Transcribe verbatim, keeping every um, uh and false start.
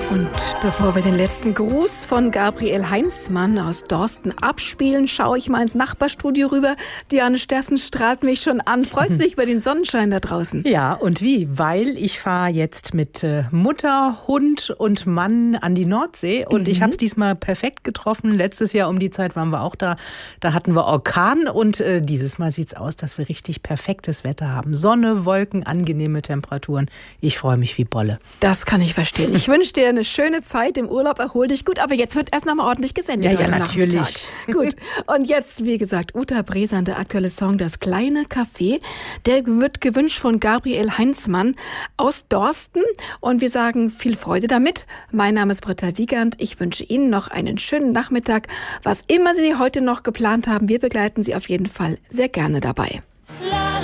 Und bevor wir den letzten Gruß von Gabriel Heinzmann aus Dorsten abspielen, schaue ich mal ins Nachbarstudio rüber. Diane Steffen strahlt mich schon an. Freust du dich über den Sonnenschein da draußen? Ja, und wie? Weil ich fahre jetzt mit äh, Mutter, Hund und Mann an die Nordsee. Und mhm. ich habe es diesmal perfekt getroffen. Letztes Jahr um die Zeit waren wir auch da. Da hatten wir Orkan. Und äh, dieses Mal sieht es aus, dass wir richtig perfektes Wetter haben. Sonne, Wolken, angenehme Temperaturen. Ich freue mich wie Bolle. Das kann ich verstehen. Ich wünsche dir eine schöne Zeit im Urlaub, erhol dich gut, aber jetzt wird erst noch mal ordentlich gesendet. Ja, ja, natürlich. Gut, und jetzt, wie gesagt, Uta Bresan, der aktuelle Song Das kleine Café, der wird gewünscht von Gabriel Heinzmann aus Dorsten und wir sagen viel Freude damit. Mein Name ist Britta Wiegand, ich wünsche Ihnen noch einen schönen Nachmittag. Was immer Sie heute noch geplant haben, wir begleiten Sie auf jeden Fall sehr gerne dabei.